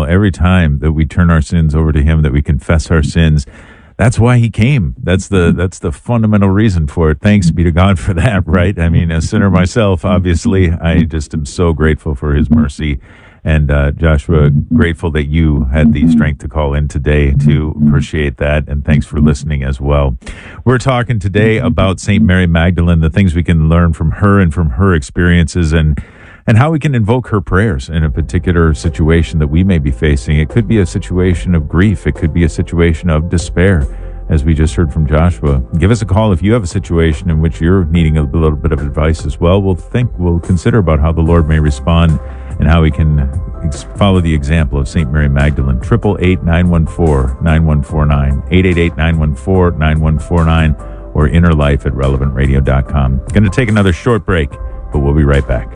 every time that we turn our sins over to him, that we confess our sins. That's why he came. That's the fundamental reason for it. Thanks be to God for that, right? I mean, a sinner myself, obviously, I just am so grateful for his mercy. And Joshua, grateful that you had the strength to call in today to appreciate that. And thanks for listening as well. We're talking today about St. Mary Magdalene, the things we can learn from her and from her experiences, and how we can invoke her prayers in a particular situation that we may be facing. It could be a situation of grief. It could be a situation of despair, as we just heard from Joshua. Give us a call if you have a situation in which you're needing a little bit of advice as well. We'll consider about how the Lord may respond and how we can follow the example of St. Mary Magdalene. 888-914-9149, 888-914-9149, or innerlife@relevantradio.com. Going to take another short break, but we'll be right back.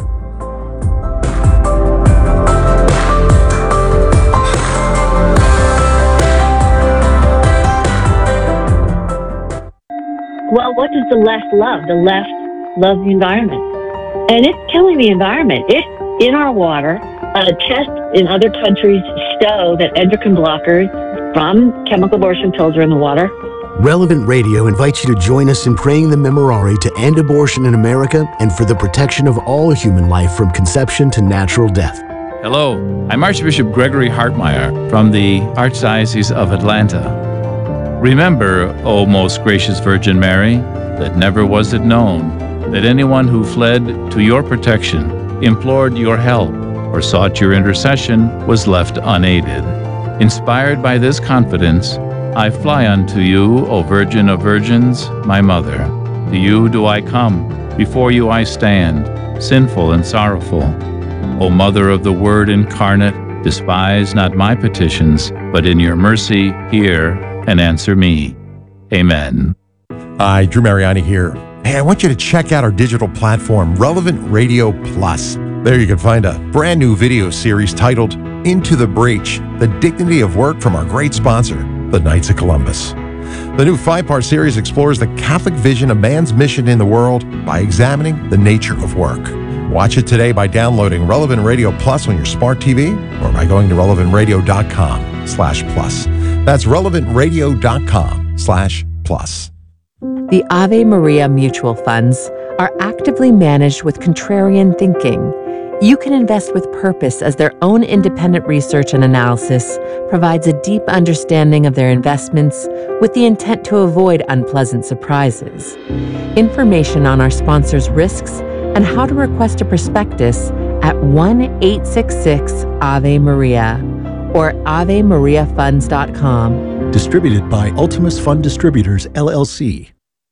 Well, what does the left love? The left loves the environment. And it's killing the environment. It's in our water. Tests in other countries show that endocrine blockers from chemical abortion pills are in the water. Relevant Radio invites you to join us in praying the Memorare to end abortion in America and for the protection of all human life from conception to natural death. Hello, I'm Archbishop Gregory Hartmeyer from the Archdiocese of Atlanta. Remember, O most gracious Virgin Mary, that never was it known that anyone who fled to your protection, implored your help, or sought your intercession was left unaided. Inspired by this confidence, I fly unto you, O Virgin of Virgins, my Mother. To you do I come, before you I stand, sinful and sorrowful. O Mother of the Word incarnate, despise not my petitions, but in your mercy hear and answer me. Amen. Hi, Drew Mariani here. Hey, I want you to check out our digital platform, Relevant Radio Plus. There you can find a brand new video series titled Into the Breach, The Dignity of Work from our great sponsor, the Knights of Columbus. The new 5-part series explores the Catholic vision of man's mission in the world by examining the nature of work. Watch it today by downloading Relevant Radio Plus on your smart TV or by going to relevantradio.com/plus. That's relevantradio.com/plus. The Ave Maria mutual funds are actively managed with contrarian thinking. You can invest with purpose as their own independent research and analysis provides a deep understanding of their investments with the intent to avoid unpleasant surprises. Information on our sponsors' risks and how to request a prospectus at 1-866-AVE-MARIA or AveMariaFunds.com. Distributed by Ultimus Fund Distributors, LLC.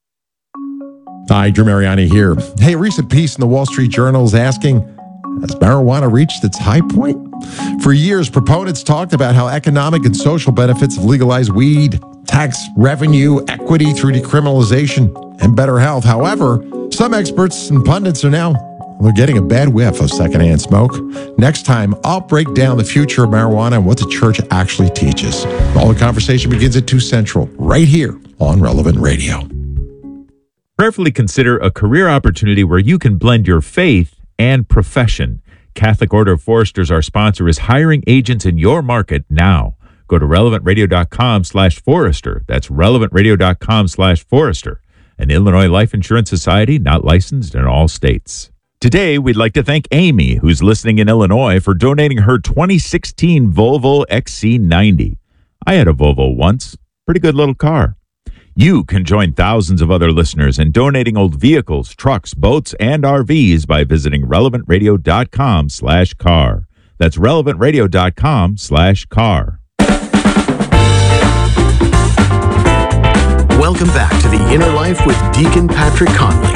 Hi, Drew Mariani here. Hey, a recent piece in the Wall Street Journal is asking, has marijuana reached its high point? For years, proponents talked about how economic and social benefits of legalized weed, tax revenue, equity through decriminalization, and better health. However, some experts and pundits are now getting a bad whiff of secondhand smoke. Next time, I'll break down the future of marijuana and what the church actually teaches. All the conversation begins at 2 Central, right here on Relevant Radio. Prayerfully consider a career opportunity where you can blend your faith and profession. Catholic Order of Foresters, our sponsor, is hiring agents in your market now. Go to relevantradio.com/forester. That's relevantradio.com/forester. An Illinois Life Insurance Society, not licensed in all states. Today, we'd like to thank Amy, who's listening in Illinois, for donating her 2016 Volvo XC90. I had a Volvo once. Pretty good little car. You can join thousands of other listeners in donating old vehicles, trucks, boats, and RVs by visiting relevantradio.com/car. That's relevantradio.com/car. Welcome back to The Inner Life with Deacon Patrick Conley.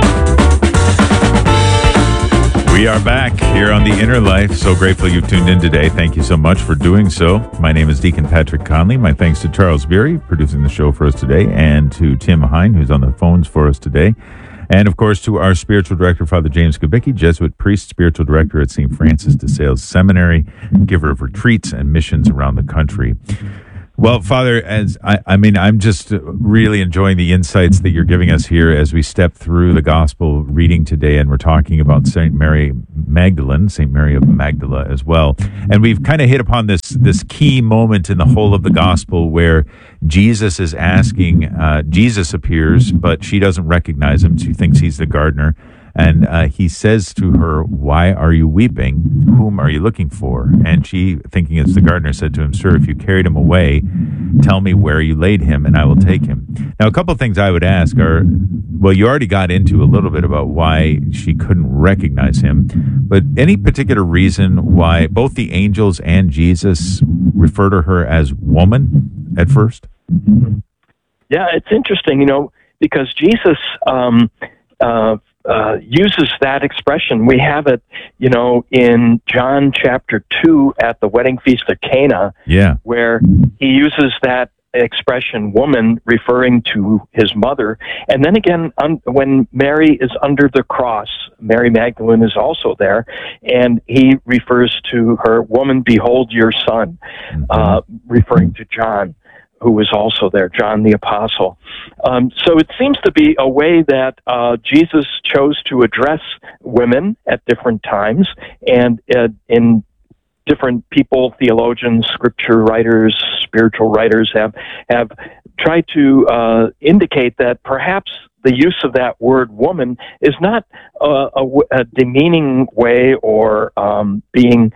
We are back here on The Inner Life. So grateful you've tuned in today. Thank you so much for doing so. My name is Deacon Patrick Conley. My thanks to Charles Beery, producing the show for us today, and to Tim Hine, who's on the phones for us today. And, of course, to our spiritual director, Father James Kubicki, Jesuit priest, spiritual director at St. Francis de Sales Seminary, giver of retreats and missions around the country. Well, Father, as I mean, I'm just really enjoying the insights that you're giving us here as we step through the gospel reading today, and we're talking about Saint Mary Magdalene, Saint Mary of Magdala as well. And we've kind of hit upon this key moment in the whole of the gospel where Jesus is asking, Jesus appears, but she doesn't recognize him. She thinks he's the gardener. And he says to her, "Why are you weeping? Whom are you looking for?" And she, thinking it's the gardener, said to him, "Sir, if you carried him away, tell me where you laid him, and I will take him." Now, a couple of things I would ask are, well, you already got into a little bit about why she couldn't recognize him, but any particular reason why both the angels and Jesus refer to her as woman at first? Yeah, it's interesting, because Jesus uses that expression. We have it, in John chapter 2 at the wedding feast of Cana, where he uses that expression, woman, referring to his mother. And then again, when Mary is under the cross, Mary Magdalene is also there, and he refers to her, "Woman, behold your son," referring to John, who was also there, John the Apostle. So it seems to be a way that Jesus chose to address women at different times, and in different people, theologians, scripture writers, spiritual writers have tried to indicate that perhaps the use of that word woman is not a demeaning way or being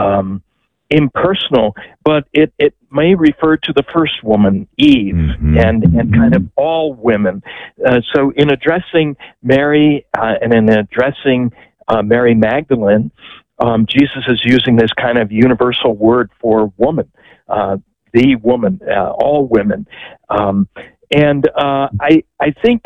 impersonal, but it may refer to the first woman, Eve, and kind of all women. So in addressing Mary and in addressing Mary Magdalene, Jesus is using this kind of universal word for woman, the woman, all women. And I think,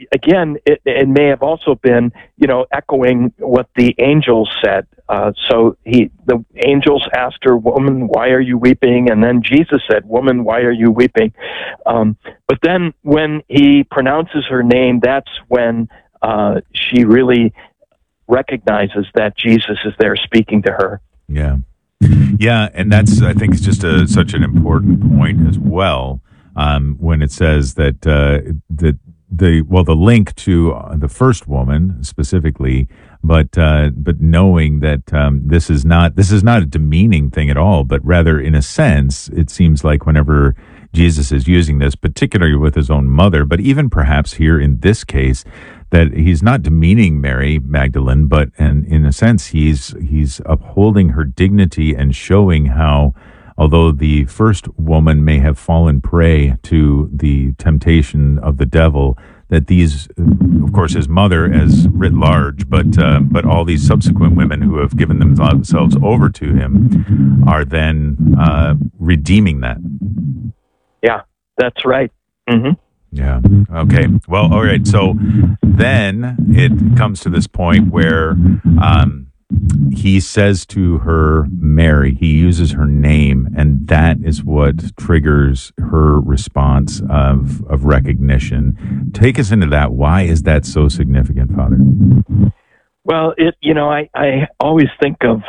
it may have also been, echoing what the angels said. So the angels asked her, "Woman, why are you weeping?" And then Jesus said, "Woman, why are you weeping?" But then when he pronounces her name, that's when she really recognizes that Jesus is there speaking to her. Yeah. Yeah, and that's, I think, it's just such an important point as well, when it says that the link to the first woman specifically, but knowing that this is not a demeaning thing at all, but rather, in a sense, it seems like whenever Jesus is using this, particularly with his own mother, but even perhaps here in this case, that he's not demeaning Mary Magdalene, but in a sense he's upholding her dignity and showing how, although the first woman may have fallen prey to the temptation of the devil, that these, of course, his mother as writ large, but all these subsequent women who have given themselves over to him are then redeeming that. Yeah, that's right. Mm-hmm. Yeah. Okay. Well, all right. So then it comes to this point where he says to her, Mary, he uses her name, and that is what triggers her response of recognition. Take us into that. Why is that so significant, Father? Well, I always think of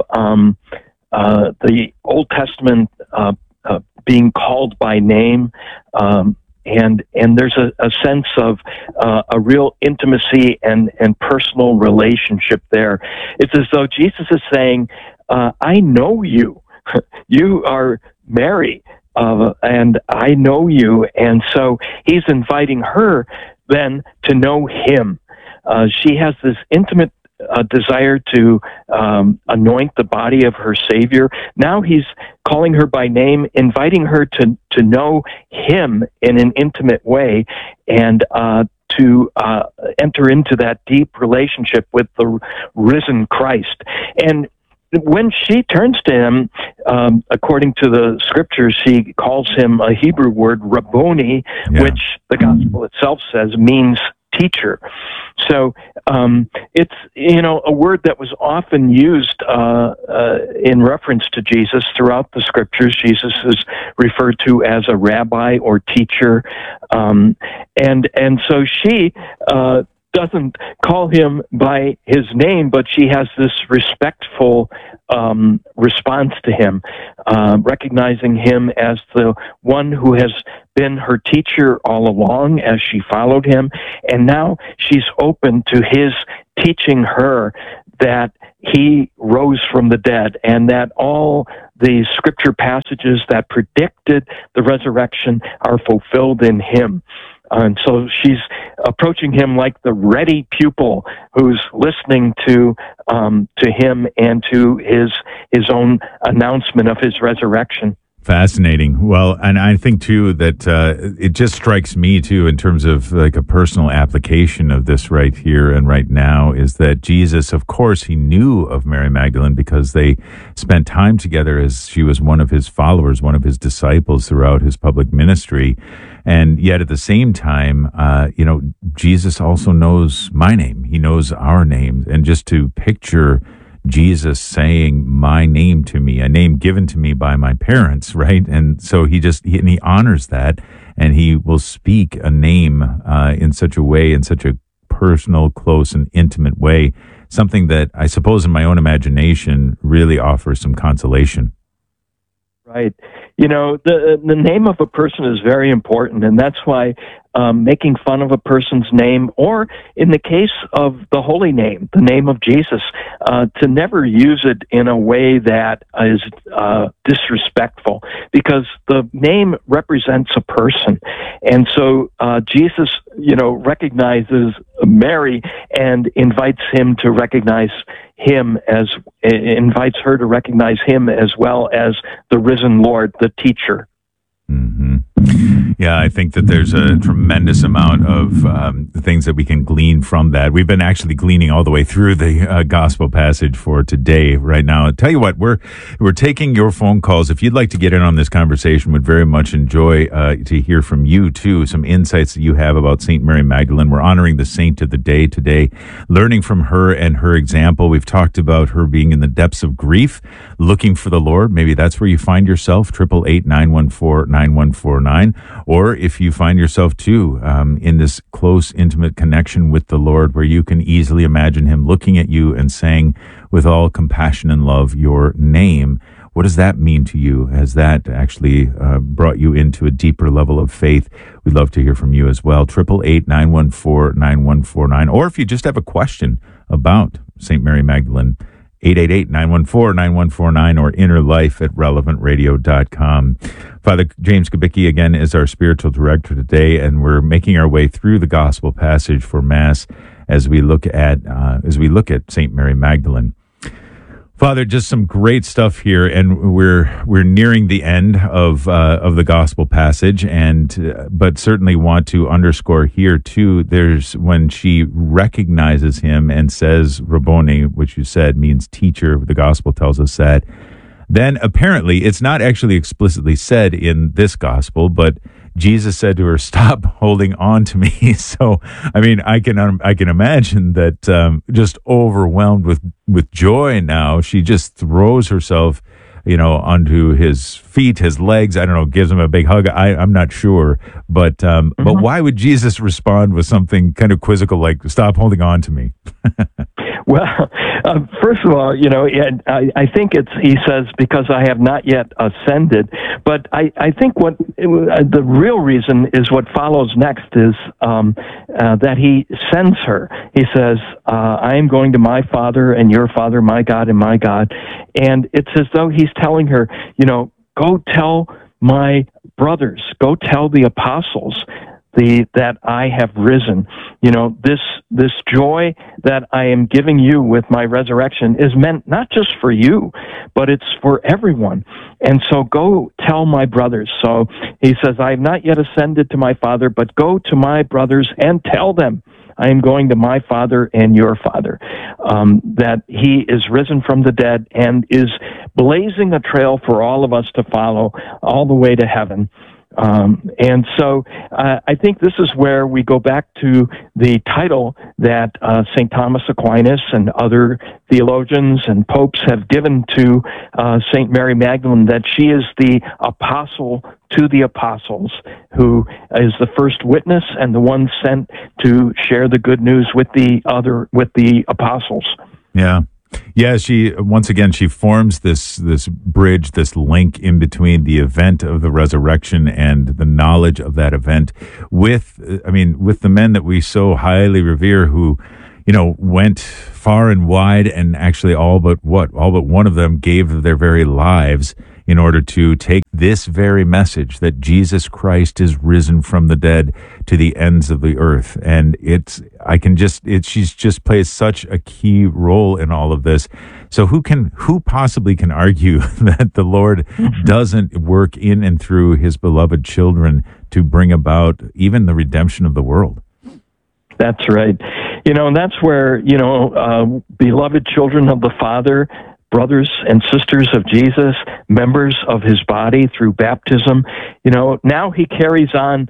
the Old Testament being called by name, and there's a sense of a real intimacy and personal relationship there. It's as though Jesus is saying, I know you. You are Mary, and I know you. And so he's inviting her then to know him. She has this intimate desire to anoint the body of her Savior. Now he's calling her by name, inviting her to know him in an intimate way, and to enter into that deep relationship with the risen Christ. And when she turns to him, according to the scriptures, she calls him a Hebrew word, Rabboni, which the gospel itself says means teacher. So it's a word that was often used in reference to Jesus throughout the scriptures. Jesus is referred to as a rabbi or teacher, and so she doesn't call him by his name, but she has this respectful response to him, recognizing him as the one who has been her teacher all along as she followed him, and now she's open to his teaching her that he rose from the dead and that all the scripture passages that predicted the resurrection are fulfilled in him. And so she's approaching him like the ready pupil who's listening to him and to his own announcement of his resurrection. Fascinating. Well, and I think too that it just strikes me too in terms of like a personal application of this right here and right now is that Jesus, of course, he knew of Mary Magdalene because they spent time together as she was one of his followers, one of his disciples throughout his public ministry. And yet at the same time, Jesus also knows my name. He knows our names. And just to picture Jesus saying my name to me, a name given to me by my parents, right? And so he honors that, and he will speak a name in such a way, in such a personal, close, and intimate way, something that I suppose in my own imagination really offers some consolation. Right. The name of a person is very important, and that's why making fun of a person's name, or in the case of the holy name, the name of Jesus, to never use it in a way that is disrespectful, because the name represents a person. And so Jesus, recognizes Mary and invites her to recognize him as well as the risen Lord, the teacher. Mm-hmm. Yeah, I think that there's a tremendous amount of things that we can glean from that. We've been actually gleaning all the way through the gospel passage for today. Right now, I'll tell you what, we're taking your phone calls. If you'd like to get in on this conversation, would very much enjoy to hear from you too. Some insights that you have about Saint Mary Magdalene. We're honoring the saint of the day today, learning from her and her example. We've talked about her being in the depths of grief, looking for the Lord. Maybe that's where you find yourself. 888-914-9149. Or if you find yourself too in this close, intimate connection with the Lord, where you can easily imagine him looking at you and saying, with all compassion and love, your name. What does that mean to you? Has that actually brought you into a deeper level of faith? We'd love to hear from you as well. 888-914-9149. Or if you just have a question about St. Mary Magdalene, 888-914-9149 or innerlife@relevantradio.com. Father James Kubicki, again, is our spiritual director today, and we're making our way through the gospel passage for Mass as we look at St. Mary Magdalene. Father, just some great stuff here, and we're nearing the end of the gospel passage, but certainly want to underscore here too. There's when she recognizes him and says Rabboni, which you said means teacher. The gospel tells us that. Then apparently, it's not actually explicitly said in this gospel, but Jesus said to her, "Stop holding on to me." So, I mean, I can imagine that just overwhelmed with joy now, she just throws herself, onto his feet, his legs. I don't know, gives him a big hug. I'm not sure, but why would Jesus respond with something kind of quizzical like "Stop holding on to me"? Well, first of all, I think he says, because I have not yet ascended. But I think the real reason is what follows next is that he sends her. He says, I am going to my Father and your Father, my God and my God. And it's as though he's telling her, go tell my brothers, go tell the apostles that I have risen. This joy that I am giving you with my resurrection is meant not just for you, but it's for everyone. And so go tell my brothers. So he says, I have not yet ascended to my Father, but go to my brothers and tell them I am going to my Father and your Father, that he is risen from the dead and is blazing a trail for all of us to follow all the way to heaven. And so I think this is where we go back to the title that St. Thomas Aquinas and other theologians and popes have given to St. Mary Magdalene, that she is the apostle to the apostles, who is the first witness and the one sent to share the good news with the apostles. Yeah. Yeah, she forms this bridge, this link in between the event of the resurrection and the knowledge of that event with the men that we so highly revere, who, went far and wide, and actually all but one of them gave their very lives in order to take this very message that Jesus Christ is risen from the dead to the ends of the earth. And she's just plays such a key role in all of this. So who possibly can argue that the Lord doesn't work in and through his beloved children to bring about even the redemption of the world? That's right. And that's where, beloved children of the Father, brothers and sisters of Jesus, members of his body through baptism, now he carries on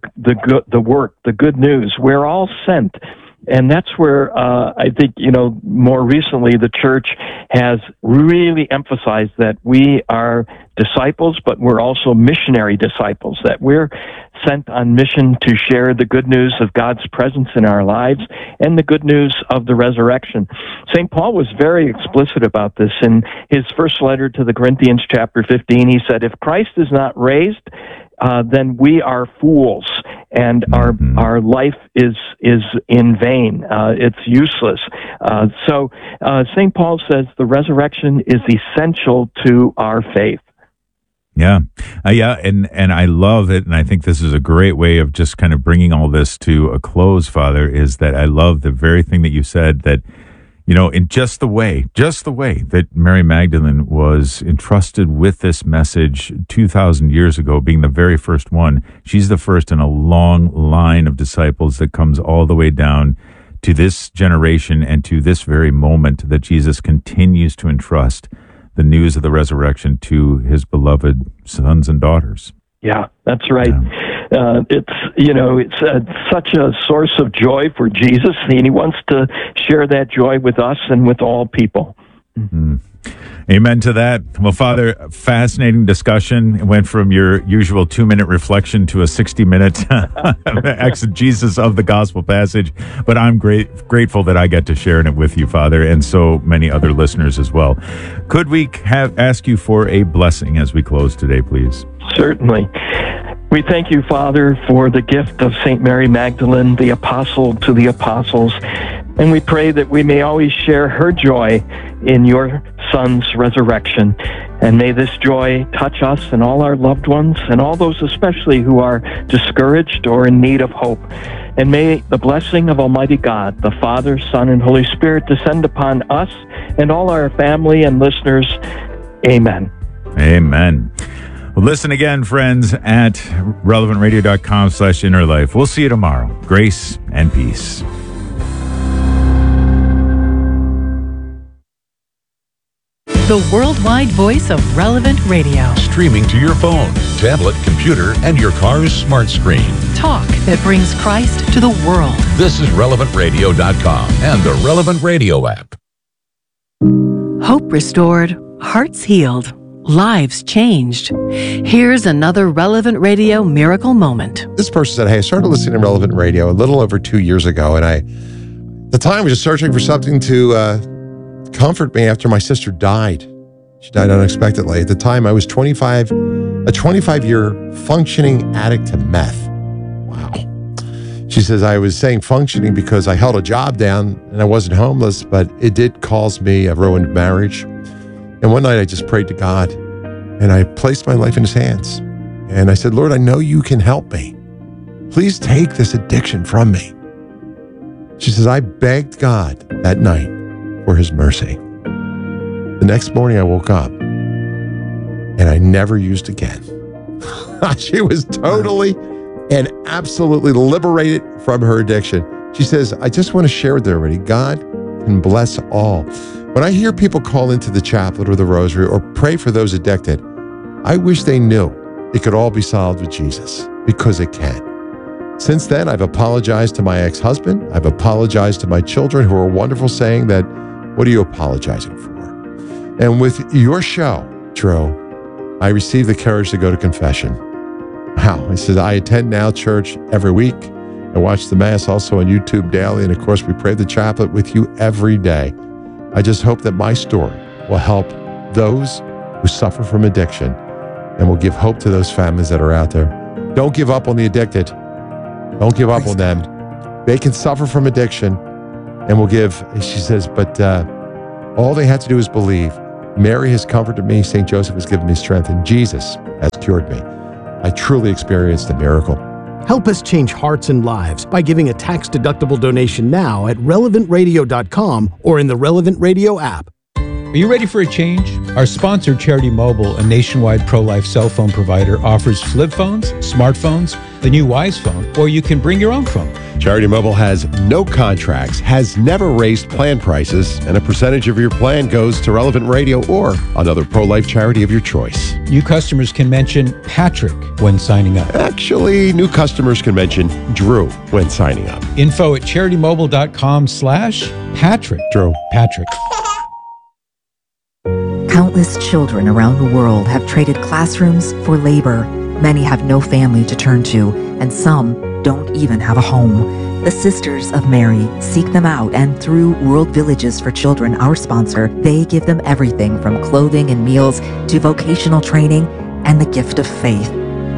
the work, the good news. We're all sent. And that's where I think, more recently the church has really emphasized that we are disciples, but we're also missionary disciples, that we're sent on mission to share the good news of God's presence in our lives and the good news of the resurrection. St. Paul was very explicit about this in his first letter to the Corinthians, chapter 15. He said, if Christ is not raised, then we are fools, and our life is in vain. It's useless. So St. Paul says the resurrection is essential to our faith. Yeah. And I love it. And I think this is a great way of just kind of bringing all this to a close, Father, is that I love the very thing that you said, that, in just the way that Mary Magdalene was entrusted with this message 2,000 years ago, being the very first one. She's the first in a long line of disciples that comes all the way down to this generation and to this very moment, that Jesus continues to entrust the news of the resurrection to his beloved sons and daughters. Yeah, that's right. Yeah. It's such a source of joy for Jesus, and he wants to share that joy with us and with all people. Mm-hmm. Amen to that. Well, Father, fascinating discussion. It went from your usual 2-minute reflection to a 60-minute exegesis of the gospel passage. But I'm grateful that I get to share in it with you, Father, and so many other listeners as well. Could we ask you for a blessing as we close today, please? Certainly. We thank you, Father, for the gift of St. Mary Magdalene, the apostle to the apostles, and we pray that we may always share her joy in your Son's resurrection. And may this joy touch us and all our loved ones, and all those especially who are discouraged or in need of hope. And may the blessing of Almighty God, the Father, Son, and Holy Spirit descend upon us and all our family and listeners. Amen. Amen. Well, listen again, friends, at relevantradio.com/innerlife. We'll see you tomorrow. Grace and peace. The worldwide voice of Relevant Radio. Streaming to your phone, tablet, computer, and your car's smart screen. Talk that brings Christ to the world. This is relevantradio.com and the Relevant Radio app. Hope restored, hearts healed, lives changed. Here's another Relevant Radio miracle moment. This person said, hey, I started listening to Relevant Radio a little over 2 years ago, and at the time, was just searching for something to comfort me after my sister died. She died unexpectedly. At the time, I was 25, a 25-year functioning addict to meth. Wow. She says, I was saying functioning because I held a job down and I wasn't homeless, but it did cause me a ruined marriage. And one night I just prayed to God and I placed my life in his hands. And I said, Lord, I know you can help me. Please take this addiction from me. She says, I begged God that night for his mercy. The next morning I woke up and I never used again. She was totally and absolutely liberated from her addiction. She says, I just want to share with everybody, God can bless all. When I hear people call into the chaplet or the rosary or pray for those addicted, I wish they knew it could all be solved with Jesus, because it can. Since then, I've apologized to my ex-husband. I've apologized to my children, who are wonderful, saying that, what are you apologizing for? And with your show, Drew, I received the courage to go to confession. Wow. I said, I attend Now Church every week. I watch the Mass also on YouTube daily. And of course, we pray the chaplet with you every day. I just hope that my story will help those who suffer from addiction and will give hope to those families that are out there. Don't give up on the addicted. Don't give up on them. They can suffer from addiction, and will give, she says, but all they have to do is believe. Mary has comforted me. St. Joseph has given me strength, and Jesus has cured me. I truly experienced a miracle. Help us change hearts and lives by giving a tax-deductible donation now at relevantradio.com or in the Relevant Radio app. Are you ready for a change? Our sponsor, Charity Mobile, a nationwide pro-life cell phone provider, offers flip phones, smartphones, the new Wise phone, or you can bring your own phone. Charity Mobile has no contracts, has never raised plan prices, and a percentage of your plan goes to Relevant Radio or another pro-life charity of your choice. New customers can mention Patrick when signing up. Actually, new customers can mention Drew when signing up. Info at CharityMobile.com/Patrick. Drew. Patrick. Countless children around the world have traded classrooms for labor. Many have no family to turn to, and some don't even have a home. The Sisters of Mary seek them out, and through World Villages for Children, our sponsor, they give them everything from clothing and meals to vocational training and the gift of faith.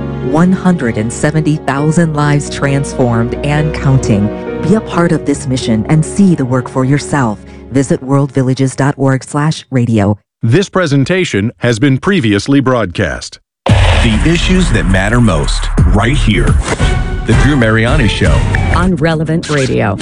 170,000 lives transformed and counting. Be a part of this mission and see the work for yourself. Visit worldvillages.org/radio. This presentation has been previously broadcast. The issues that matter most, right here. The Drew Mariani Show. On Relevant Radio.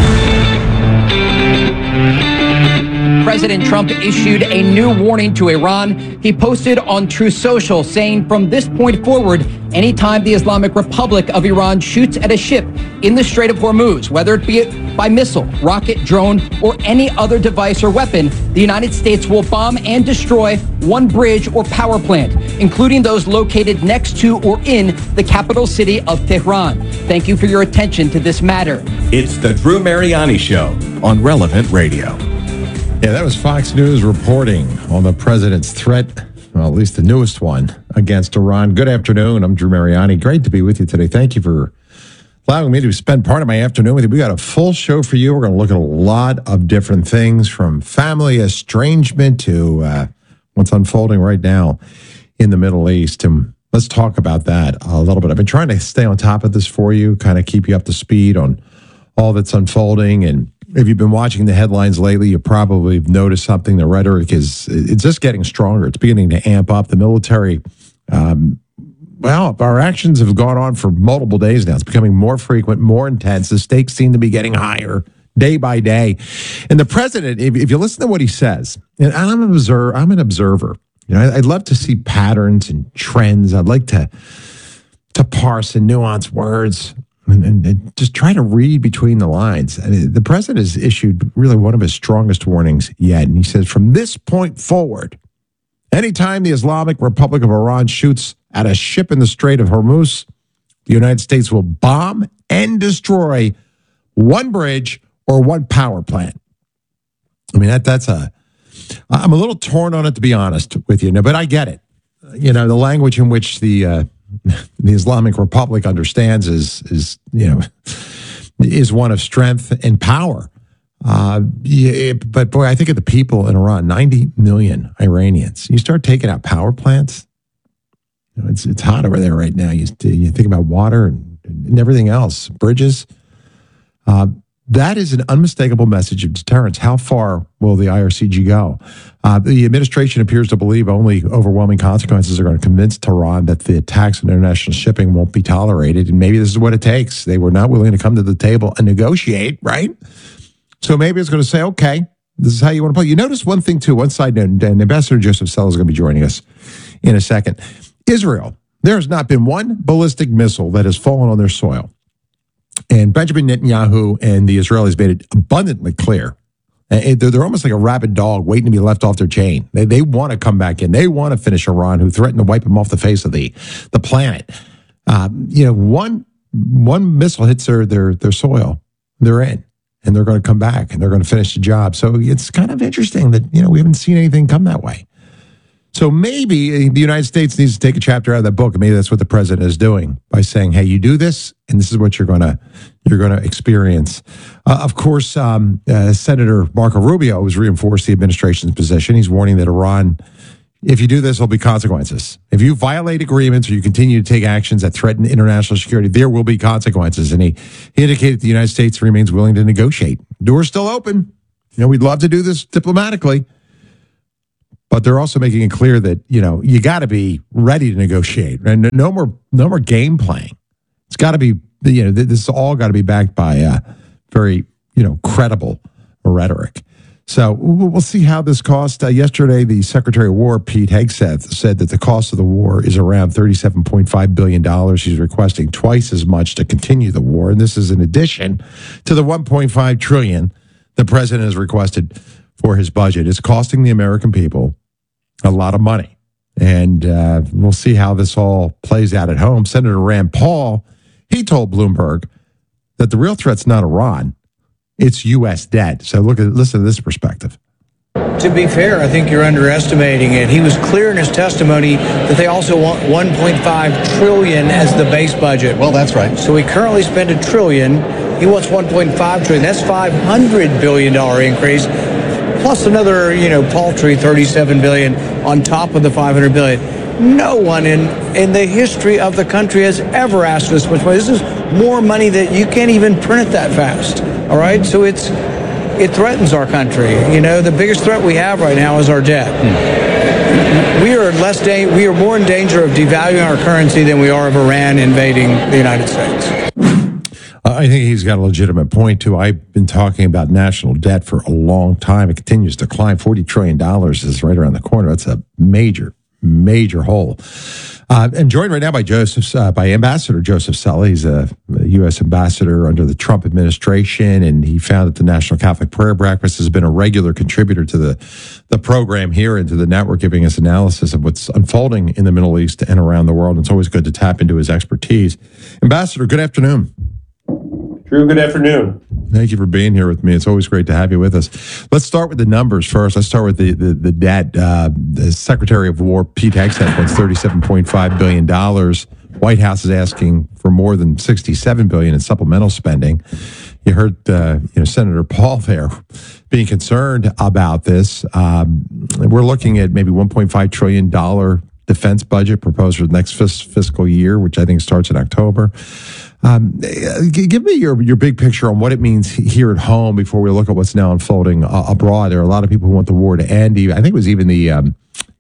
President Trump issued a new warning to Iran. He posted on Truth Social saying, from this point forward, anytime the Islamic Republic of Iran shoots at a ship in the Strait of Hormuz, whether it be by missile, rocket, drone, or any other device or weapon, the United States will bomb and destroy one bridge or power plant, including those located next to or in the capital city of Tehran. Thank you for your attention to this matter. It's the Drew Mariani Show on Relevant Radio. Yeah, that was Fox News reporting on the president's threat, well, at least the newest one, against Iran. Good afternoon. I'm Drew Mariani. Great to be with you today. Thank you for allowing me to spend part of my afternoon with you. We got a full show for you. We're going to look at a lot of different things, from family estrangement to what's unfolding right now in the Middle East. And let's talk about that a little bit. I've been trying to stay on top of this for you, kind of keep you up to speed on all that's unfolding. And if you've been watching the headlines lately, you probably have noticed something. The rhetoric it's just getting stronger. It's beginning to amp up. The military, well, our actions have gone on for multiple days now. It's becoming more frequent, more intense. The stakes seem to be getting higher day by day. And the president, if you listen to what he says, and I'm an observer. You know, I'd love to see patterns and trends. I'd like to parse and nuance words. And just try to read between the lines. The president has issued really one of his strongest warnings yet. And he says, from this point forward, anytime the Islamic Republic of Iran shoots at a ship in the Strait of Hormuz, the United States will bomb and destroy one bridge or one power plant. I mean, I'm a little torn on it, to be honest with you, but I get it. You know, the language in which the Islamic Republic understands is one of strength and power. But boy, I think of the people in Iran, 90 million Iranians. You start taking out power plants, you know, it's hot over there right now. You think about water and everything else, bridges. That is an unmistakable message of deterrence. How far will the IRCG go? The administration appears to believe only overwhelming consequences are going to convince Tehran that the attacks on international shipping won't be tolerated, and maybe this is what it takes. They were not willing to come to the table and negotiate, right? So maybe it's going to say, okay, this is how you want to play. You notice one thing, too, one side note, and Ambassador Joseph Sell is going to be joining us in a second. Israel, there has not been one ballistic missile that has fallen on their soil. And Benjamin Netanyahu and the Israelis made it abundantly clear They're almost like a rabid dog waiting to be left off their chain. They want to come back in. They want to finish Iran, who threatened to wipe them off the face of the planet. One missile hits their soil, they're in, and they're going to come back, and they're going to finish the job. So it's kind of interesting that we haven't seen anything come that way. So maybe the United States needs to take a chapter out of that book, and maybe that's what the president is doing by saying, "Hey, you do this, and this is what you're going to experience." Of course, Senator Marco Rubio has reinforced the administration's position. He's warning that Iran, if you do this, there'll be consequences. If you violate agreements or you continue to take actions that threaten international security, there will be consequences. And he indicated the United States remains willing to negotiate. Door's still open. We'd love to do this diplomatically. But they're also making it clear that, you got to be ready to negotiate. And no more game playing. It's got to be, this is all got to be backed by very, credible rhetoric. So we'll see how this costs. Yesterday, the Secretary of War, Pete Hegseth, said that the cost of the war is around $37.5 billion. He's requesting twice as much to continue the war. And this is in addition to the $1.5 trillion the president has requested for his budget. It's costing the American people a lot of money. And we'll see how this all plays out at home. Senator Rand Paul, he told Bloomberg that the real threat's not Iran, it's U.S. debt. So listen to this perspective. To be fair, I think you're underestimating it. He was clear in his testimony that they also want $1.5 trillion as the base budget. Well, that's right. So we currently spend $1 trillion. He wants $1.5 trillion. That's $500 billion increase, plus another, paltry $37 billion on top of the $500 billion. No one in the history of the country has ever asked for this much money. This is more money that you can't even print it that fast. All right, so it threatens our country. The biggest threat we have right now is our debt. We are more in danger of devaluing our currency than we are of Iran invading the United States. I think he's got a legitimate point, too. I've been talking about national debt for a long time. It continues to climb. $40 trillion is right around the corner. That's a major, major hole. I'm joined right now by Ambassador Joseph Cella. He's a U.S. ambassador under the Trump administration, and he founded the National Catholic Prayer Breakfast, has been a regular contributor to the program here and to the network, giving us analysis of what's unfolding in the Middle East and around the world. And it's always good to tap into his expertise. Ambassador, good afternoon. Drew, good afternoon. Thank you for being here with me. It's always great to have you with us. Let's start with the numbers first. Let's start with the debt. The Secretary of War, Pete Hegseth, wants $37.5 billion. White House is asking for more than $67 billion in supplemental spending. You heard Senator Paul there being concerned about this. We're looking at maybe $1.5 trillion defense budget proposed for the next fiscal year, which I think starts in October. Give me your big picture on what it means here at home before we look at what's now unfolding abroad. There are a lot of people who want the war to end. I think it was even the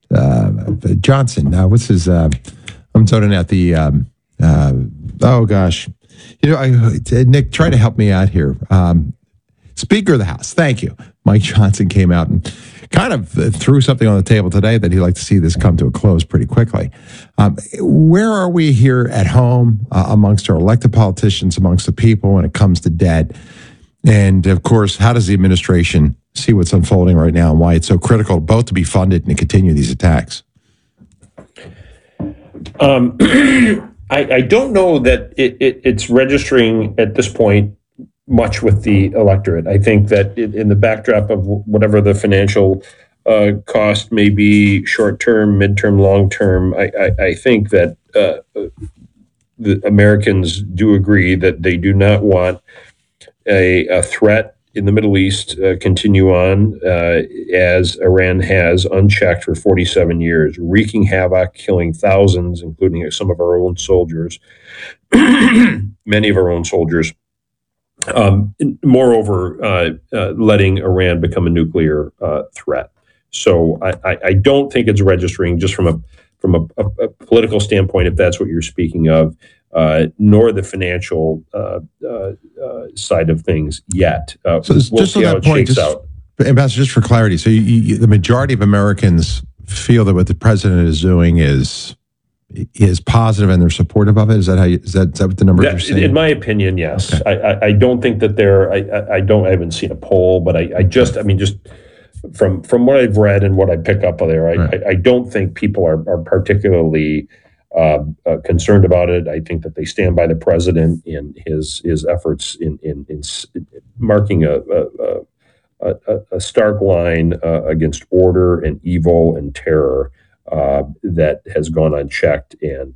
Johnson. What's his? I'm zoning out the. Oh gosh, Nick, try to help me out here. Speaker of the House, thank you. Mike Johnson came out and kind of threw something on the table today that he'd like to see this come to a close pretty quickly. Where are we here at home amongst our elected politicians, amongst the people when it comes to debt? And of course, how does the administration see what's unfolding right now and why it's so critical both to be funded and to continue these attacks? I don't know that it's registering at this point much with the electorate. I think that in the backdrop of whatever the financial cost may be, short-term, midterm, long-term, I think that the Americans do agree that they do not want a threat in the Middle East continue on as Iran has unchecked for 47 years, wreaking havoc, killing thousands, including some of our own soldiers, many of our own soldiers. Moreover, letting Iran become a nuclear threat. So I don't think it's registering just from a political standpoint, if that's what you're speaking of, nor the financial side of things yet. So just on that point, Ambassador, just for clarity, so the majority of Americans feel that what the president is doing is is positive and they're supportive of it? Is that how? Is that what the numbers are saying? In my opinion, yes. Okay. I don't think that I haven't seen a poll, but just from what I've read and what I pick up there, I don't think people are particularly concerned about it. I think that they stand by the president in his efforts in marking a stark line against order and evil and terror that has gone unchecked, and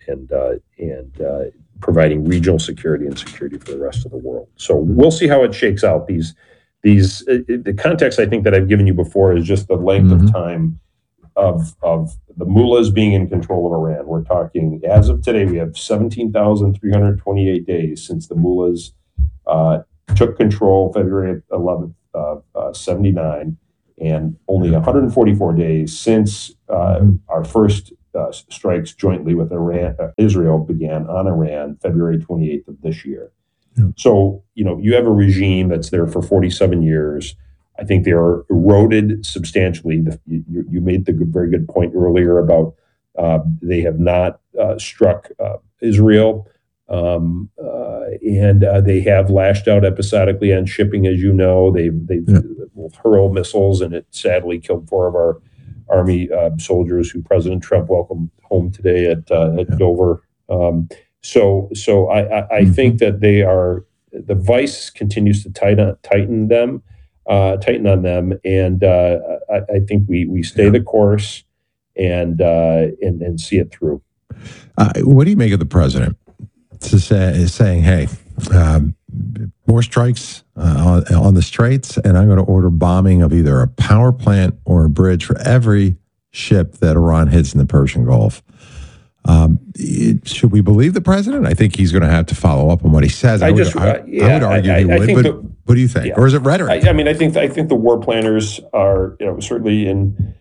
providing regional security and security for the rest of the world. So we'll see how it shakes out. The context I think that I've given you before is just the length of time of the mullahs being in control of Iran. We're talking, as of today, we have 17,328 days since the mullahs took control February 11th of 79, and only 144 days since our first strikes jointly with Israel began on Iran February 28th of this year. Yeah. So, you have a regime that's there for 47 years. I think they are eroded substantially. You made the very good point earlier about they have not struck Israel, and they have lashed out episodically on shipping, as you know. They've hurled missiles, and it sadly killed 4 of our Army soldiers who President Trump welcomed home today at Dover. So I think that the vice continues to tighten on them, and I think we stay the course and see it through. What do you make of the president saying, "Hey, more strikes on the straits, and I'm going to order bombing of either a power plant or a bridge for every ship that Iran hits in the Persian Gulf"? Should we believe the president? I think he's going to have to follow up on what he says. I would argue he would, but what do you think? Or is it rhetoric? I think the war planners are, certainly in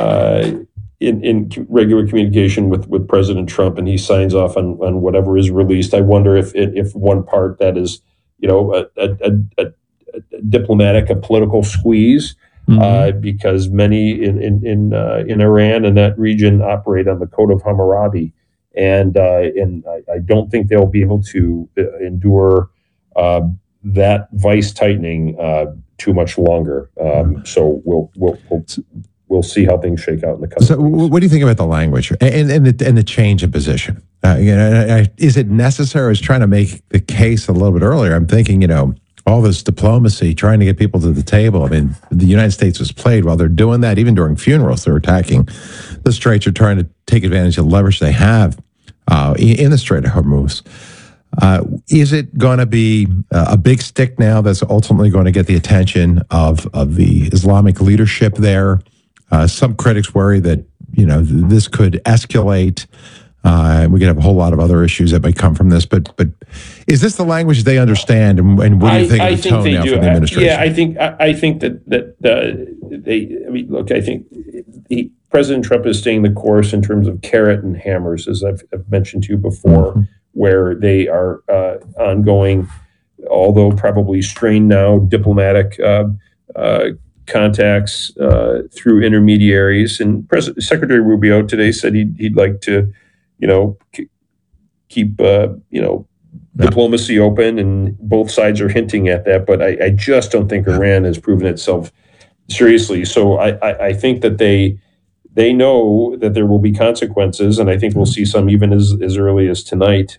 regular communication with President Trump, and he signs off on whatever is released. I wonder if one part that is, a diplomatic, a political squeeze. Because many in Iran and that region operate on the Code of Hammurabi, and I don't think they'll be able to endure that vice tightening too much longer. So we'll see how things shake out in the coming. So, what do you think about the language and the change in position? Is it necessary? I was trying to make the case a little bit earlier. I'm thinking, all this diplomacy, trying to get people to the table. I mean, the United States was played while they're doing that. Even during funerals, they're attacking the straits, are trying to take advantage of the leverage they have in the Strait of Hormuz. Is it going to be a big stick now that's ultimately going to get the attention of the Islamic leadership there? Some critics worry that this could escalate. We could have a whole lot of other issues that may come from this, but is this the language they understand? And what do you think of the tone now from the administration? Yeah, I think that they. I mean, look, I think President Trump is staying the course in terms of carrot and hammers, as I've mentioned to you before, where they are ongoing, although probably strained now, diplomatic contacts through intermediaries. And Secretary Rubio today said he'd like to, keep diplomacy open, and both sides are hinting at that. But I just don't think Iran has proven itself seriously. So I think that they know that there will be consequences, and I think we'll see some even as early as tonight.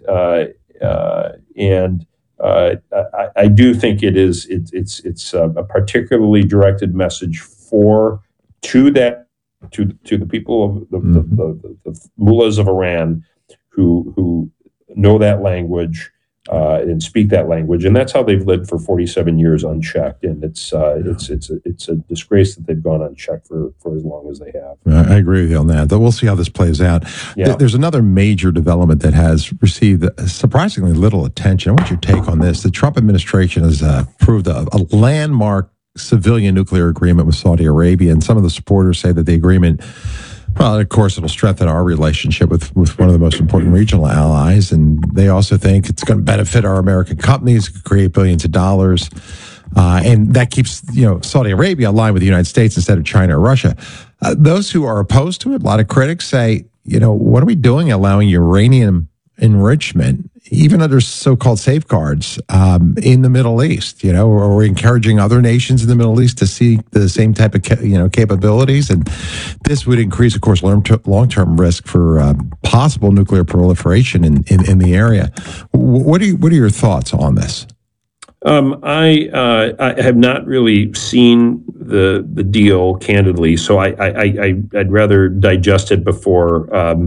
And I do think it's a particularly directed message to the people of the mullahs of Iran who know that language and speak that language, and that's how they've lived for 47 years unchecked. And it's a disgrace that they've gone unchecked for as long as they have. I agree with you on that. But we'll see how this plays out. Yeah. There's another major development that has received surprisingly little attention. I want your take on this. The Trump administration has approved a landmark civilian nuclear agreement with Saudi Arabia, and some of the supporters say that the agreement, well, of course, it'll strengthen our relationship with one of the most important regional allies, and they also think it's going to benefit our American companies, create billions of dollars, and that keeps Saudi Arabia aligned with the United States instead of China or Russia. Those who are opposed to it, a lot of critics say what are we doing allowing uranium enrichment, even under so-called safeguards, in the Middle East? Or we're encouraging other nations in the Middle East to seek the same type of capabilities, and this would increase, of course, long-term risk for possible nuclear proliferation in the area. What are your thoughts on this? I have not really seen the deal candidly, so I'd rather digest it before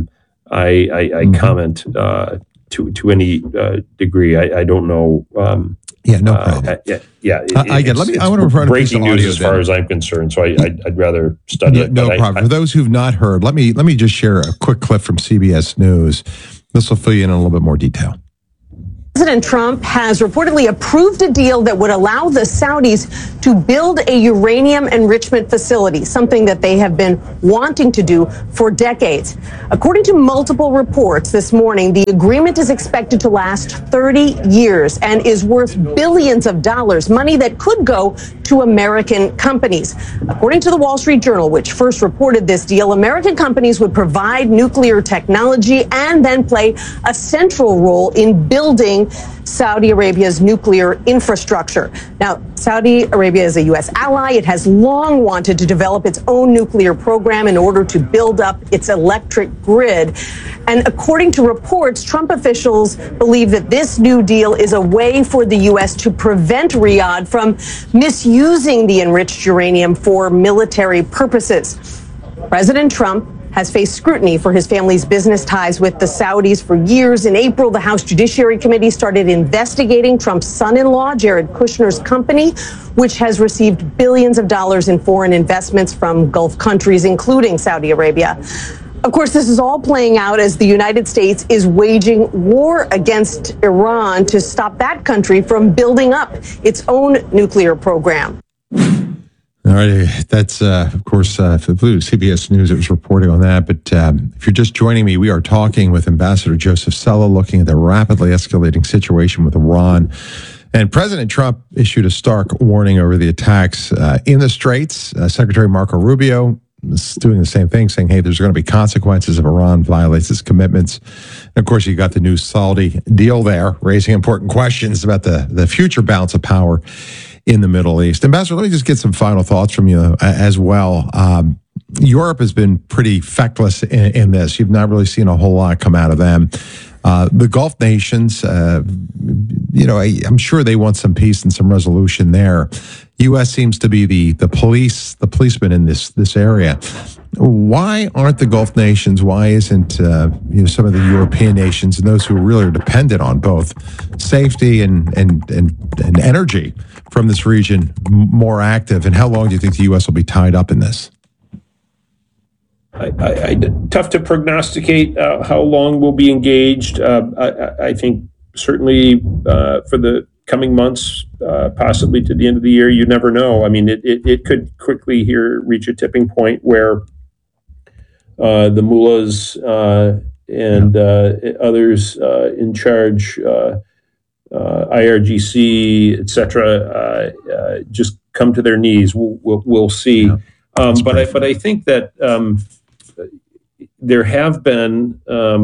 I comment to any degree. I don't know. No problem. I get. I want to run breaking news as far as I'm concerned. So I'd rather study it. No problem. For those who've not heard, let me just share a quick clip from CBS News. This will fill you in a little bit more detail. President Trump has reportedly approved a deal that would allow the Saudis to build a uranium enrichment facility, something that they have been wanting to do for decades. According to multiple reports this morning, the agreement is expected to last 30 years and is worth billions of dollars, money that could go to American companies. According to the Wall Street Journal, which first reported this deal, American companies would provide nuclear technology and then play a central role in building Saudi Arabia's nuclear infrastructure. Now, Saudi Arabia is a U.S. ally. It has long wanted to develop its own nuclear program in order to build up its electric grid. And according to reports, Trump officials believe that this new deal is a way for the U.S. to prevent Riyadh from misusing the enriched uranium for military purposes. President Trump has faced scrutiny for his family's business ties with the Saudis for years. In April, the House Judiciary Committee started investigating Trump's son-in-law, Jared Kushner's company, which has received billions of dollars in foreign investments from Gulf countries, including Saudi Arabia. Of course, this is all playing out as the United States is waging war against Iran to stop that country from building up its own nuclear program. All right, that's, of course, CBS News that was reporting on that. But if you're just joining me, we are talking with Ambassador Joseph Cella, looking at the rapidly escalating situation with Iran. And President Trump issued a stark warning over the attacks in the Straits. Secretary Marco Rubio is doing the same thing, saying, hey, there's going to be consequences if Iran violates its commitments. And of course, you got the new Saudi deal there, raising important questions about the future balance of power in the Middle East. Ambassador, let me just get some final thoughts from you as well. Europe has been pretty feckless in this. You've not really seen a whole lot come out of them. The Gulf nations, I'm sure they want some peace and some resolution there. U.S. seems to be the policeman in this area. Why aren't the Gulf nations? Why isn't some of the European nations and those who really are dependent on both safety and energy from this region more active? And how long do you think the U.S. will be tied up in this? Tough to prognosticate how long we'll be engaged. I think certainly for the coming months, possibly to the end of the year, you never know. I mean, it could quickly reach a tipping point where the mullahs and others in charge, IRGC, etc., just come to their knees. We'll see. Yeah, but I think that there have been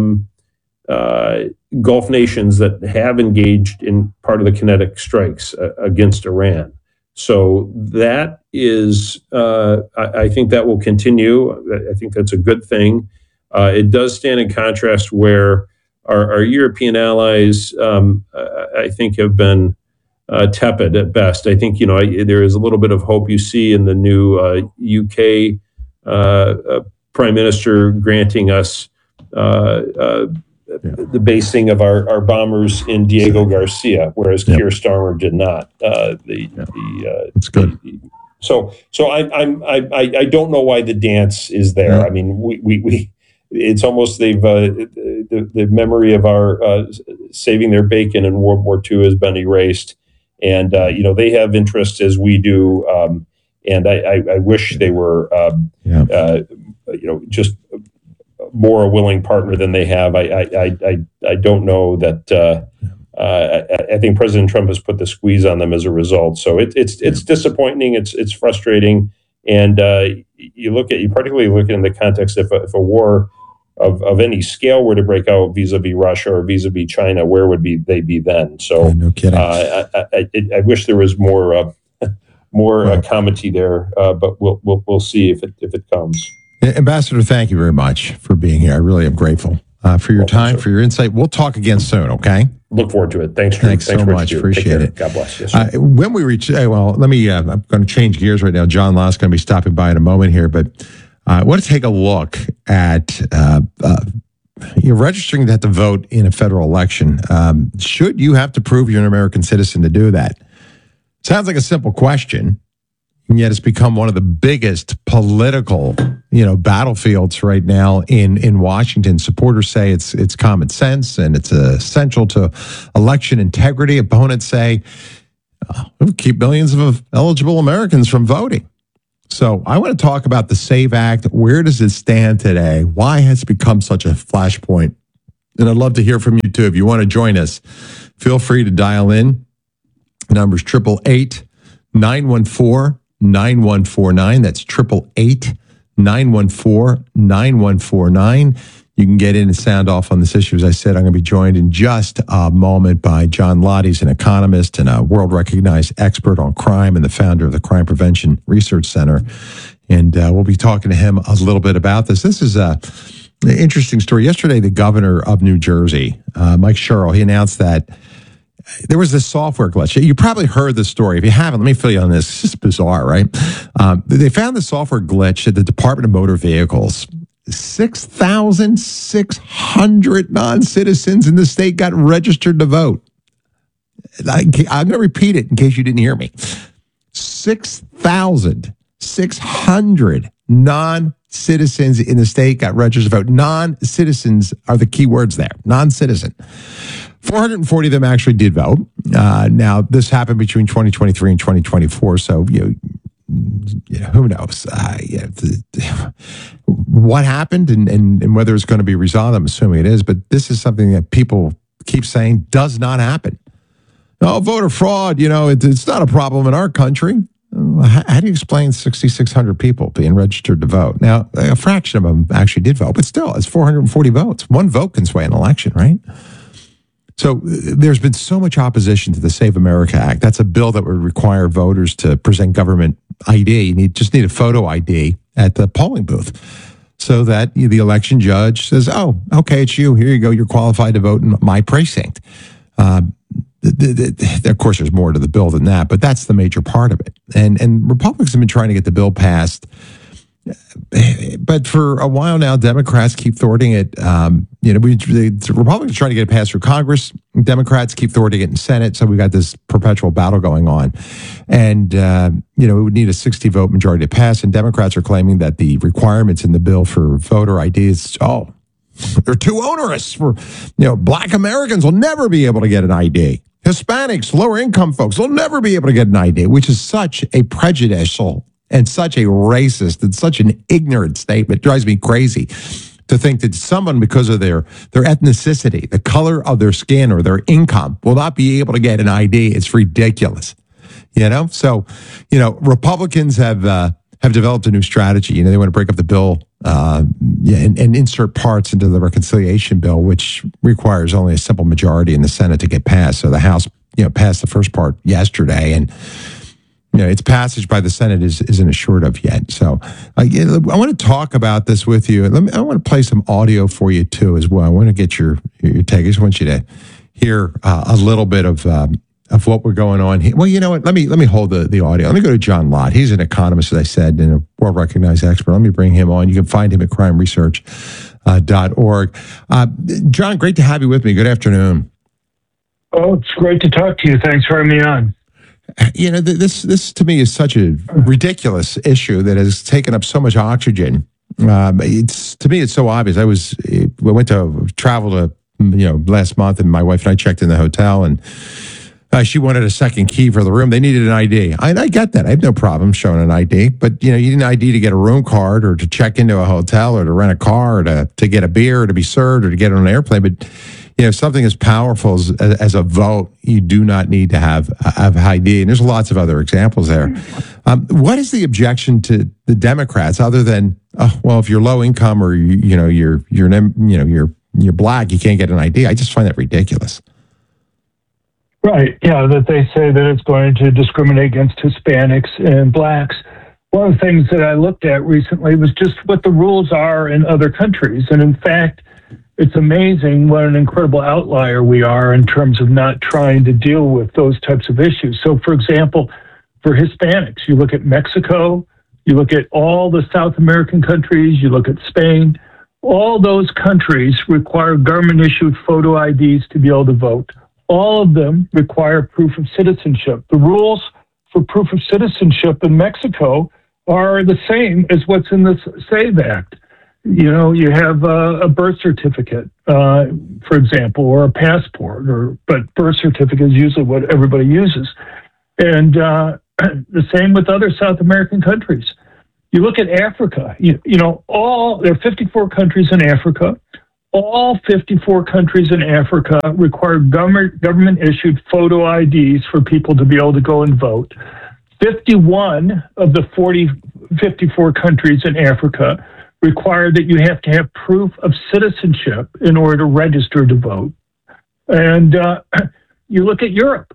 Gulf nations that have engaged in part of the kinetic strikes against Iran. So that is, I think that will continue. I think that's a good thing. It does stand in contrast where our European allies, I think, have been tepid at best. I think, there is a little bit of hope you see in the new UK Prime Minister granting us the basing of our bombers in Diego Garcia, whereas Keir Starmer did not. That's good. So I don't know why the dance is there. Yeah. I mean, we it's almost the memory of our saving their bacon in World War II has been erased, and they have interests as we do, and I wish they were just more a willing partner than they have. I don't know that. I think President Trump has put the squeeze on them as a result. So it's disappointing. It's frustrating. And you particularly look in the context if a war of any scale were to break out vis-a-vis Russia or vis-a-vis China, where would they be then? So no kidding. I wish there was more comity there, but we'll see if it comes. Ambassador, thank you very much for being here. I really am grateful for your time, for your insight. We'll talk again soon, okay? Look forward to it. Thanks, Drew. Thanks so much. Appreciate it. God bless you. When we reach, I'm going to change gears right now. John Law's going to be stopping by in a moment here, but I want to take a look at you're registering to vote in a federal election. Should you have to prove you're an American citizen to do that? Sounds like a simple question, and yet it's become one of the biggest political, battlefields right now in Washington. Supporters say it's common sense and it's essential to election integrity. Opponents say it'll keep millions of eligible Americans from voting. So I want to talk about the SAVE Act. Where does it stand today? Why has it become such a flashpoint? And I'd love to hear from you too. If you want to join us, feel free to dial in. The number's 888-914-9149. That's 888-914-9149. You can get in and sound off on this issue. As I said, I'm going to be joined in just a moment by John Lott. He's an economist and a world-recognized expert on crime and the founder of the Crime Prevention Research Center. And we'll be talking to him a little bit about this. This is an interesting story. Yesterday, the governor of New Jersey, Mike Sherrill, he announced that there was this software glitch. You probably heard this story. If you haven't, let me fill you on this. It's just bizarre, right? They found the software glitch at the Department of Motor Vehicles. 6,600 non-citizens in the state got registered to vote. I'm going to repeat it in case you didn't hear me. 6,600 non-citizens in the state got registered to vote. Non-citizens are the key words there. Non-citizen. 440 of them actually did vote. Now, this happened between 2023 and 2024, so who knows what happened and whether it's going to be resolved. I'm assuming it is, but this is something that people keep saying does not happen. Oh, voter fraud, it's not a problem in our country. How do you explain 6,600 people being registered to vote? Now, a fraction of them actually did vote, but still, it's 440 votes. One vote can sway an election, right? So there's been so much opposition to the Save America Act. That's a bill that would require voters to present government ID. You just need a photo ID at the polling booth so that the election judge says, oh, okay, it's you. Here you go. You're qualified to vote in my precinct. Of course, there's more to the bill than that, but that's the major part of it. And Republicans have been trying to get the bill passed. But for a while now, Democrats keep thwarting it. The Republicans trying to get it passed through Congress. Democrats keep thwarting it in Senate. So we got this perpetual battle going on. And, it would need a 60-vote majority to pass. And Democrats are claiming that the requirements in the bill for voter ID they're too onerous for, Black Americans will never be able to get an ID. Hispanics, lower income folks will never be able to get an ID, which is such a prejudicial and such a racist and such an ignorant statement. It drives me crazy to think that someone, because of their ethnicity, the color of their skin or their income, will not be able to get an ID. It's ridiculous. So, Republicans have developed a new strategy. They want to break up the bill and insert parts into the reconciliation bill, which requires only a simple majority in the Senate to get passed. So the House, passed the first part yesterday, and its passage by the Senate isn't assured of yet. So I want to talk about this with you. I want to play some audio for you too as well. I want to get your take. I just want you to hear a little bit of what we're going on here. Well, you know what? Let me hold the audio. Let me go to John Lott. He's an economist, as I said, and a world-recognized expert. Let me bring him on. You can find him at crimeresearch.org. John, great to have you with me. Good afternoon. Oh, it's great to talk to you. Thanks for having me on. This to me is such a ridiculous issue that has taken up so much oxygen. To me, it's so obvious. I went to travel to last month, and my wife and I checked in the hotel, and she wanted a second key for the room. They needed an ID. I get that. I have no problem showing an ID, but you need an ID to get a room card or to check into a hotel or to rent a car or to get a beer or to be served or to get on an airplane. But something as powerful as a vote, you do not need to have ID. And there's lots of other examples there. What is the objection to the Democrats other than well, if you're low income or you're black, you can't get an ID. I just find that ridiculous. Right. Yeah, that they say that it's going to discriminate against Hispanics and blacks. One of the things that I looked at recently was just what the rules are in other countries. And in fact, it's amazing what an incredible outlier we are in terms of not trying to deal with those types of issues. So, for example, for Hispanics, you look at Mexico, you look at all the South American countries, you look at Spain, all those countries require government-issued photo IDs to be able to vote. All of them require proof of citizenship. The rules for proof of citizenship in Mexico are the same as what's in the SAVE Act. You have a birth certificate, for example, or a passport, but birth certificate is usually what everybody uses. And the same with other South American countries. You look at Africa, there are 54 countries in Africa. All 54 countries in Africa require government-issued photo IDs for people to be able to go and vote. 51 of the 54 countries in Africa require that you have to have proof of citizenship in order to register to vote. And you look at Europe.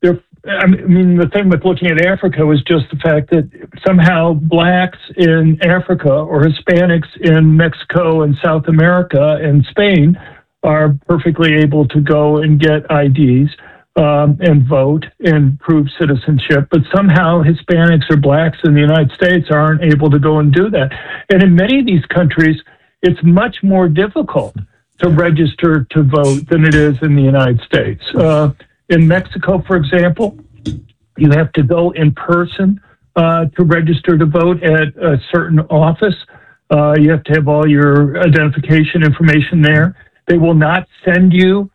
The thing with looking at Africa was just the fact that somehow blacks in Africa or Hispanics in Mexico and South America and Spain are perfectly able to go and get IDs and vote and prove citizenship, but somehow Hispanics or blacks in the United States aren't able to go and do that. And in many of these countries, it's much more difficult to register to vote than it is in the United States. In Mexico, for example, you have to go in person to register to vote at a certain office. You have to have all your identification information there. They will not send you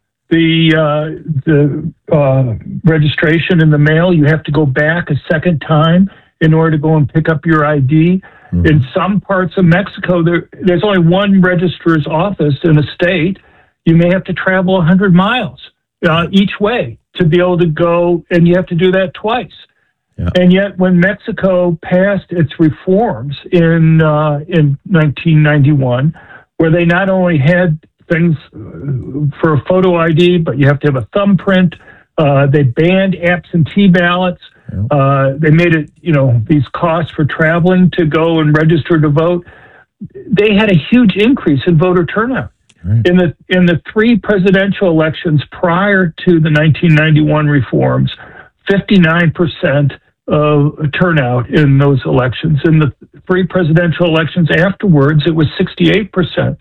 the registration in the mail. You have to go back a second time in order to go and pick up your ID. Mm-hmm. In some parts of Mexico, there's only one registrar's office in a state. You may have to travel 100 miles each way to be able to go, and you have to do that twice. Yeah. And yet, when Mexico passed its reforms in 1991, where they not only had things for a photo ID, but you have to have a thumbprint. They banned absentee ballots. Yeah. They made it, these costs for traveling to go and register to vote. They had a huge increase in voter turnout. Right. In the three presidential elections prior to the 1991 reforms, 59% of turnout in those elections. In the three presidential elections afterwards, it was 68%.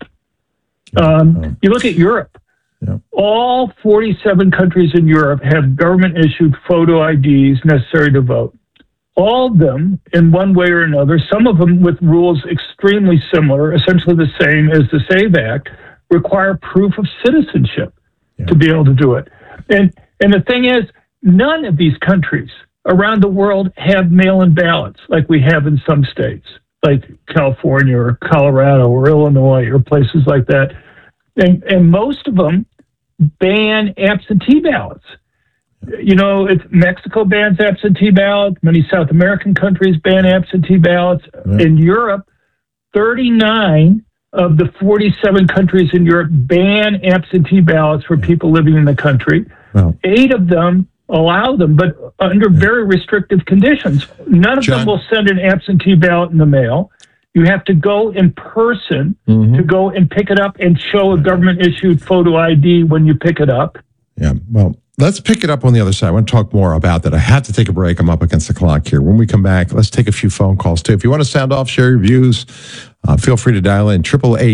You look at Europe. Yeah. All 47 countries in Europe have government-issued photo IDs necessary to vote. All of them, in one way or another, some of them with rules extremely similar, essentially the same as the SAVE Act, require proof of citizenship to be able to do it. And the thing is, none of these countries around the world have mail-in ballots like we have in some states, like California or Colorado or Illinois or places like that. And most of them ban absentee ballots. Mexico bans absentee ballots. Many South American countries ban absentee ballots. Yeah. In Europe, 39 of the 47 countries in Europe ban absentee ballots for people living in the country. Wow. 8 of them allow them, but under very restrictive conditions. None of them will send an absentee ballot in the mail. You have to go in person to go and pick it up and show a government-issued photo ID when you pick it up. Yeah, well, let's pick it up on the other side. I want to talk more about that. I have to take a break. I'm up against the clock here. When we come back, let's take a few phone calls, too. If you want to sound off, share your views, feel free to dial in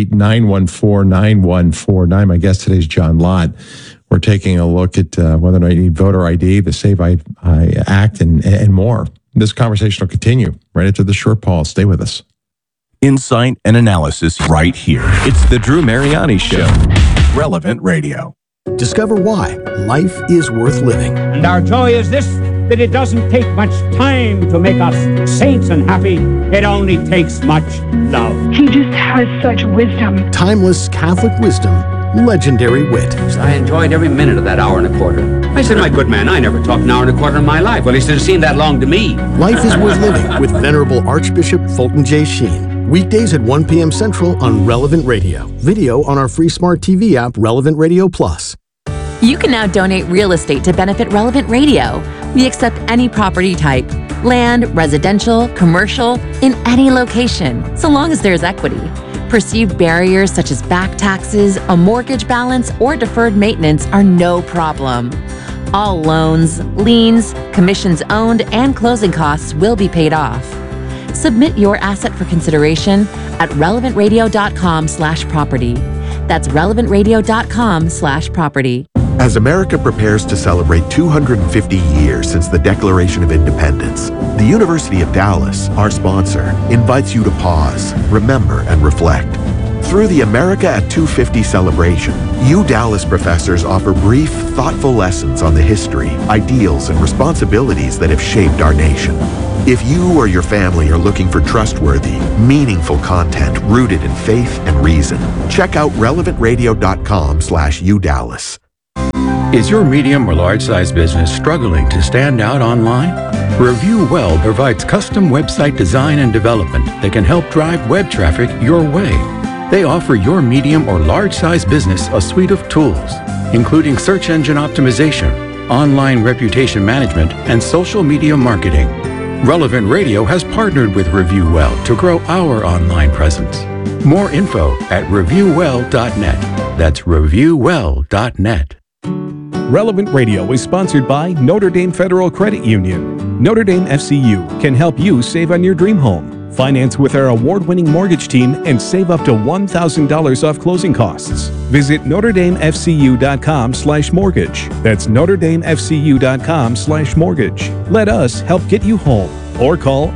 888-914-9149. My guest today is John Lott. We're taking a look at whether or not you need voter ID, the SAVE Act, and more. This conversation will continue right after the short pause. Stay with us. Insight and analysis right here. It's the Drew Mariani Show. Relevant Radio. Discover why life is worth living. And our joy is this, that it doesn't take much time to make us saints and happy. It only takes much love. He just has such wisdom. Timeless Catholic wisdom, legendary wit. I enjoyed every minute of that hour and a quarter. I said, my good man, I never talked an hour and a quarter in my life. Well, he should have seemed that long to me. Life is worth living with Venerable Archbishop Fulton J. Sheen. Weekdays at 1 p.m. Central on Relevant Radio. Video on our free smart TV app, Relevant Radio Plus. You can now donate real estate to benefit Relevant Radio. We accept any property type, land, residential, commercial, in any location, so long as there's equity. Perceived barriers such as back taxes, a mortgage balance, or deferred maintenance are no problem. All loans, liens, commissions owned, and closing costs will be paid off. Submit your asset for consideration at relevantradio.com/property. That's relevantradio.com/property. As America prepares to celebrate 250 years since the Declaration of Independence, the University of Dallas, our sponsor, invites you to pause, remember, and reflect. Through the America at 250 celebration, Dallas professors offer brief, thoughtful lessons on the history, ideals, and responsibilities that have shaped our nation. If you or your family are looking for trustworthy, meaningful content rooted in faith and reason, check out relevantradio.com/UDallas. Is your medium or large size business struggling to stand out online? Review Well provides custom website design and development that can help drive web traffic your way. They offer your medium or large size business a suite of tools, including search engine optimization, online reputation management, and social media marketing. Relevant Radio has partnered with Review Well to grow our online presence. More info at reviewwell.net. That's reviewwell.net. Relevant Radio is sponsored by Notre Dame Federal Credit Union. Notre Dame FCU can help you save on your dream home. Finance with our award-winning mortgage team and save up to $1,000 off closing costs. Visit NotreDameFCU.com/mortgage. That's NotreDameFCU.com/mortgage. Let us help get you home. Or call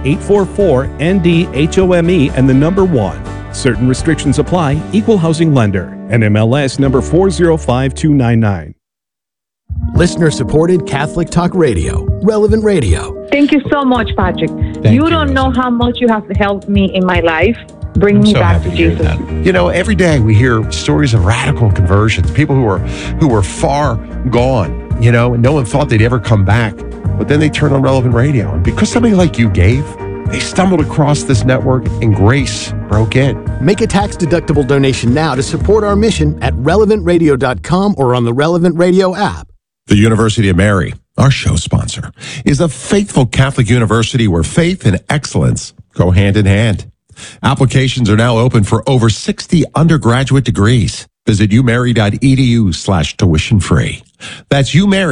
844-ND-HOME and the number 1. Certain restrictions apply. Equal housing lender. NMLS number 405299. Listener-supported Catholic Talk Radio, Relevant Radio. Thank you so much, Patrick. You don't know how much you have helped me in my life. Bring me back to Jesus. You know, every day we hear stories of radical conversions, people who were far gone, you know, and no one thought they'd ever come back. But then they turned on Relevant Radio. And because somebody like you gave, they stumbled across this network and grace broke in. Make a tax-deductible donation now to support our mission at relevantradio.com or on the Relevant Radio app. The University of Mary, our show sponsor, is a faithful Catholic university where faith and excellence go hand in hand. Applications are now open for over 60 undergraduate degrees. Visit umary.edu/tuition free. That's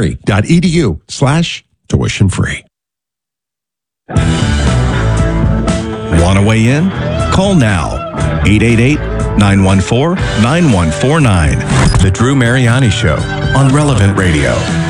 umary.edu/tuition free. Want to weigh in? Call now. 888-914-9149. The Drew Mariani Show on Relevant Radio.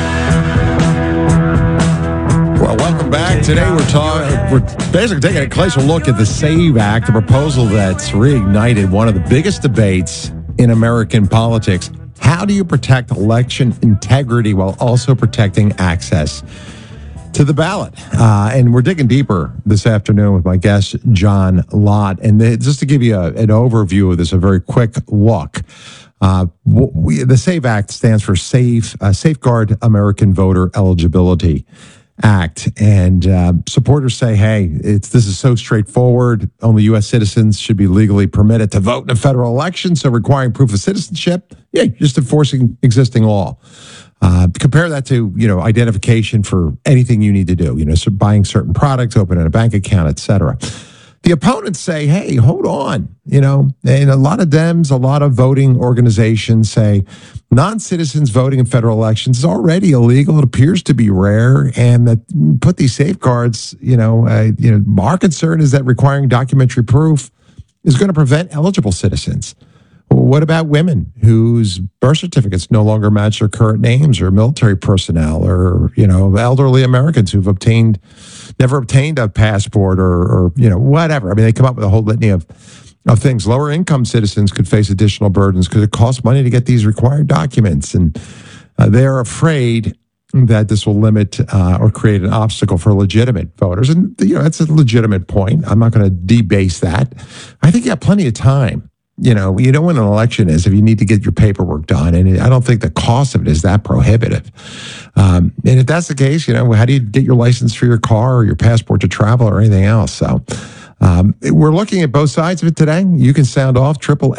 Well, welcome back. Today we're basically taking a closer look at the SAVE Act, a proposal that's reignited one of the biggest debates in American politics. How do you protect election integrity while also protecting access to the ballot? And we're digging deeper this afternoon with my guest, John Lott. And just to give you an overview of this, a very quick look. The SAVE Act stands for Safeguard American Voter Eligibility Act. And supporters say, hey, this is so straightforward. Only U.S. citizens should be legally permitted to vote in a federal election. So requiring proof of citizenship, just enforcing existing law. Compare that to, identification for anything you need to do, so buying certain products, opening a bank account, etc. The opponents say, hey, hold on, and a lot of Dems, a lot of voting organizations say non-citizens voting in federal elections is already illegal. It appears to be rare, and that put these safeguards, our concern is that requiring documentary proof is going to prevent eligible citizens. What about women whose birth certificates no longer match their current names, or military personnel, or, elderly Americans who've never obtained a passport or whatever. I mean, they come up with a whole litany of things. Lower income citizens could face additional burdens because it costs money to get these required documents. And they're afraid that this will limit or create an obstacle for legitimate voters. And, that's a legitimate point. I'm not going to debase that. I think you have plenty of time. You know when an election is if you need to get your paperwork done, and I don't think the cost of it is that prohibitive. And if that's the case, how do you get your license for your car or your passport to travel or anything else? So We're looking at both sides of it today. You can sound off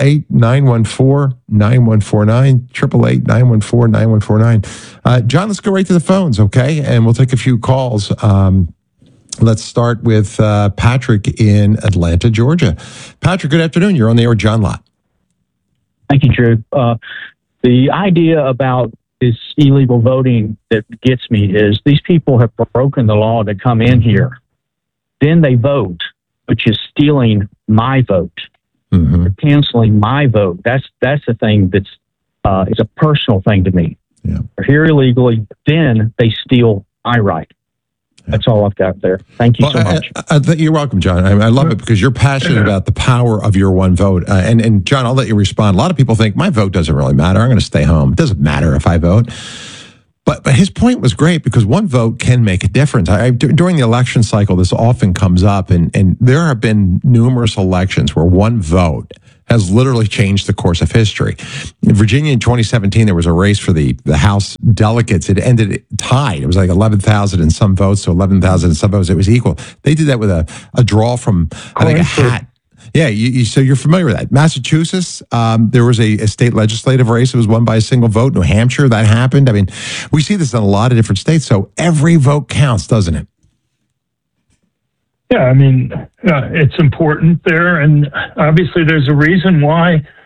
888-914-9149, 888-914-9149. John, let's go right to the phones, okay? And we'll take a few calls. Let's start with Patrick in Atlanta, Georgia. Patrick, good afternoon. You're on the air with John Lott. Thank you, Drew. The idea about this illegal voting that gets me is these people have broken the law to come in here. Then they vote, which is stealing my vote. They're canceling my vote. That's the thing that's it's a personal thing to me. Yeah. They're here illegally, then they steal my right. That's all I've got there. Thank you so much. You're welcome, John. I love it because you're passionate about the power of your one vote. And John, I'll let you respond. A lot of people think my vote doesn't really matter. I'm going to stay home. It doesn't matter if I vote. But his point was great because one vote can make a difference. During the election cycle, this often comes up, and there have been numerous elections where one vote has literally changed the course of history. In Virginia in 2017, there was a race for the House delegates. It ended tied. It was like 11,000 and some votes to 11,000 and some votes. It was equal. They did that with a draw from, I think, a hat. Yeah, so you're familiar with that. Massachusetts, there was a state legislative race that was won by a single vote. New Hampshire, that happened. I mean, we see this in a lot of different states. So every vote counts, doesn't it? Yeah, I mean, it's important there. And obviously there's a reason why